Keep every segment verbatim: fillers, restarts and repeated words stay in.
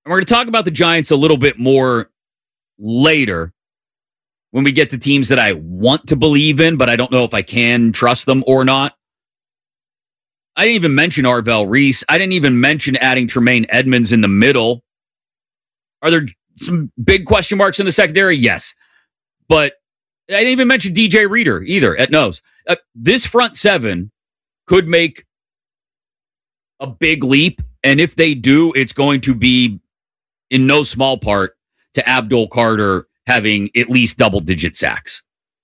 And we're going to talk about the Giants a little bit more later when we get to teams that I want to believe in, but I don't know if I can trust them or not. I didn't even mention Arvell Reese. I didn't even mention adding Tremaine Edmonds in the middle. Are there some big question marks in the secondary? Yes. But I didn't even mention D J Reader either at nose. Uh, this front seven could make a big leap, and if they do, it's going to be in no small part to Abdul Carter having at least double-digit sacks.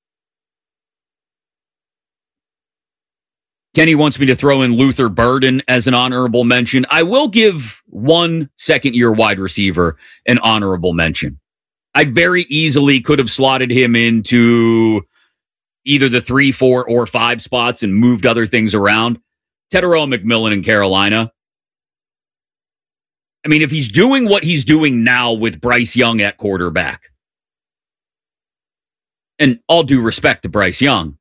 Kenny wants me to throw in Luther Burden as an honorable mention. I will give one second-year wide receiver an honorable mention. I very easily could have slotted him into either the three, four, or five spots and moved other things around. Tetairoa McMillan in Carolina. I mean, if he's doing what he's doing now with Bryce Young at quarterback, and all due respect to Bryce Young,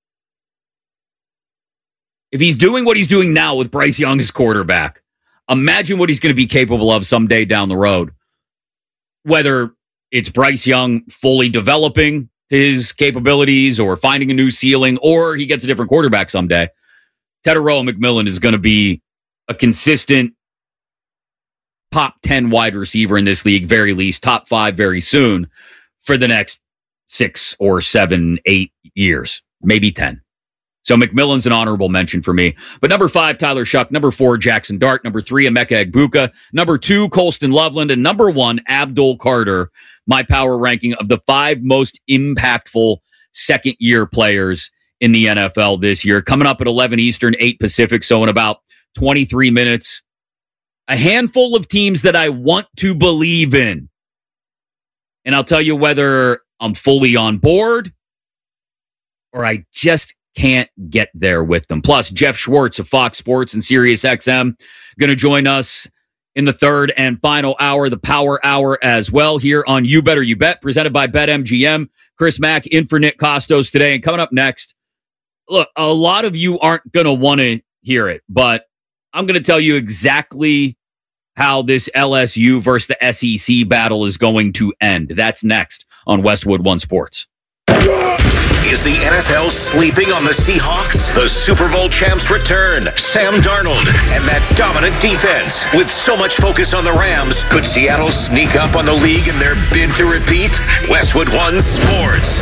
if he's doing what he's doing now with Bryce Young as quarterback, imagine what he's going to be capable of someday down the road. Whether it's Bryce Young fully developing his capabilities or finding a new ceiling, or he gets a different quarterback someday, Tetairoa McMillan is going to be a consistent top ten wide receiver in this league, very least, top five very soon for the next six or seven, eight years, maybe ten. So McMillan's an honorable mention for me. But number five, Tyler Shuck. Number four, Jackson Dart. Number three, Emeka Egbuka. Number two, Colston Loveland. And number one, Abdul Carter. My power ranking of the five most impactful second-year players in the N F L this year. Coming up at eleven Eastern, eight Pacific, so in about twenty-three minutes. A handful of teams that I want to believe in. And I'll tell you whether I'm fully on board or I just can't get there with them. Plus, Jeff Schwartz of Fox Sports and Sirius X M going to join us in the third and final hour, the Power Hour as well, here on You Better You Bet, presented by BetMGM. Chris Mack in for Nick Costos today. And coming up next, look, a lot of you aren't going to want to hear it, but I'm going to tell you exactly how this L S U versus the S E C battle is going to end. That's next on Westwood One Sports. Is the N F L sleeping on the Seahawks? The Super Bowl champs return. Sam Darnold and that dominant defense. With so much focus on the Rams, could Seattle sneak up on the league in their bid to repeat? Westwood One Sports.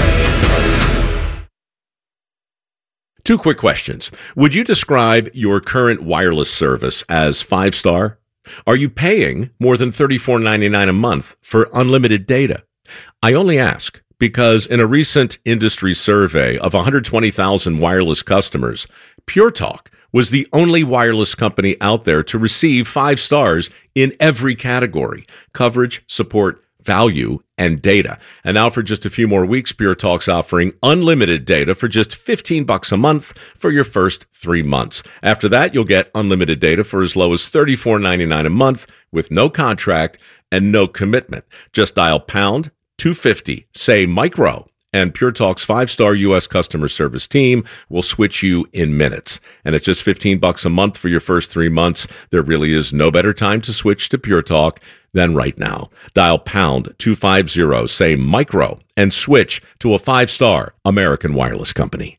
Two quick questions. Would you describe your current wireless service as five-star? Are you paying more than thirty-four ninety-nine a month for unlimited data? I only ask because in a recent industry survey of one hundred twenty thousand wireless customers, Pure Talk was the only wireless company out there to receive five stars in every category: coverage, support, value, and data. And now for just a few more weeks, Pure Talk's offering unlimited data for just fifteen bucks a month for your first three months. After that, you'll get unlimited data for as low as thirty-four ninety-nine a month with no contract and no commitment. Just dial pound two fifty, say micro, and Pure Talk's five-star U S customer service team will switch you in minutes. And at just fifteen bucks a month for your first three months, there really is no better time to switch to Pure Talk than right now. Dial pound two fifty, say micro, and switch to a five-star American wireless company.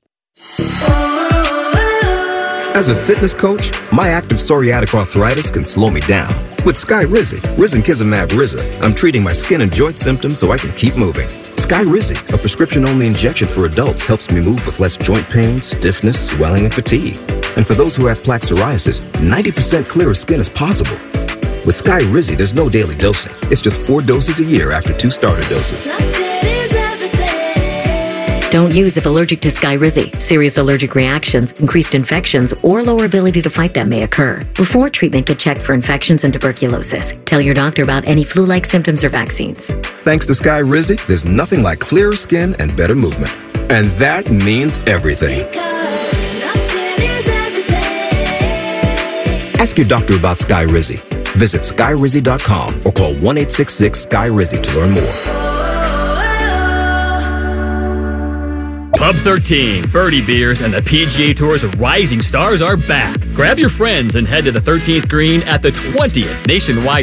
As a fitness coach, my active psoriatic arthritis can slow me down. With Skyrizi, Risankizumab Riza, I'm treating my skin and joint symptoms so I can keep moving. Skyrizi, a prescription-only injection for adults, helps me move with less joint pain, stiffness, swelling, and fatigue. And for those who have plaque psoriasis, ninety percent clearer skin is possible. With Skyrizi, there's no daily dosing. It's just four doses a year after two starter doses. Don't use if allergic to Skyrizi. Serious allergic reactions, increased infections, or lower ability to fight them may occur. Before treatment, get checked for infections and tuberculosis. Tell your doctor about any flu-like symptoms or vaccines. Thanks to Skyrizi, there's nothing like clearer skin and better movement. And that means everything. Ask your doctor about Skyrizi. Visit Skyrizi dot com or call one eight six six Sky Rizi to learn more. Club thirteen, Birdie Beers, and the P G A Tour's rising stars are back. Grab your friends and head to the thirteenth green at the twentieth Nationwide